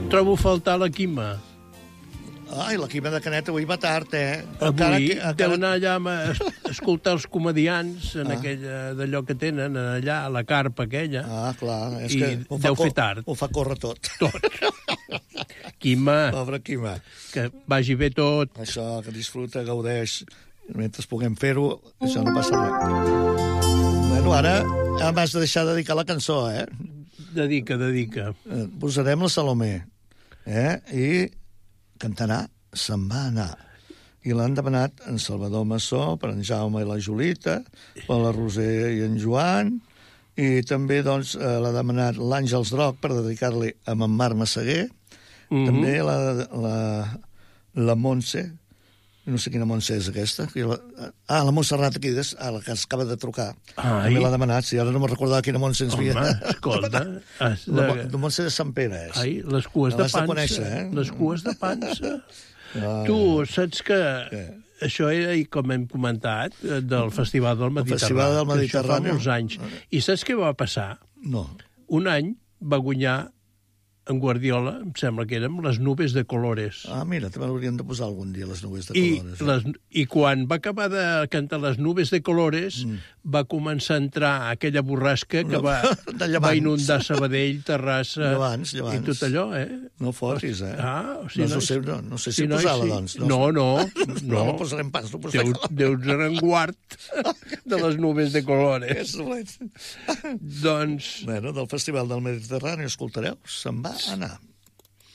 trobo a faltar la Quima. Ai, la Quima de Canet avui va tard, Avui deu anar allà a escoltar els comedians en aquella d'allò que tenen allà, a la carpa aquella. Ah, clar. És I que deu fer tard. Ho fa córrer tot. Quima, Pobre Quima. que vagi bé tot. Això, que disfruta, gaudeix. Mentre puguem fer-ho, això no passa res. Bueno, ara m'has de deixar dedicar la cançó, Dedica. Posarem la Salomé, i cantarà Se'n va anar. I l'han demanat en Salvador Massó, per en Jaume i la Julita, per la Roser i en Joan, i també doncs, l'ha demanat l'Àngels Droc per dedicar-li a en Marc Massaguer, també la Montse, no sé quina Montse és aquesta, la Montserrat aquí, la que acaba de trucar, també l'ha demanat, si ara no me'n recordava quina Montse ens havia... Home, escolta... La Montse de Sant Pere és. Ai, les cues de pansa. Conèixer, Les cues de pansa. Tu saps que això era, com hem comentat, del Festival del Mediterrani. El Festival del Mediterrani. Que això fa molts anys. I saps què va passar? No. Un any va guanyar en Guardiola, em sembla que eren les nubes de colores. Ah, mira, també l'hauríem de posar algun dia, les nubes de colores. I quan va acabar de cantar les nubes de colores, va començar a entrar aquella borrasca que va inundar Sabadell, Terrassa... Llevants. I tot allò, No fotis, o sigui, no sé si posar-la, doncs. No. No la posarem pas, no posarem. Deus renguard de les nubes de colores. Doncs... Bueno, del Festival del Mediterrani, escoltareu, Se'n va anar.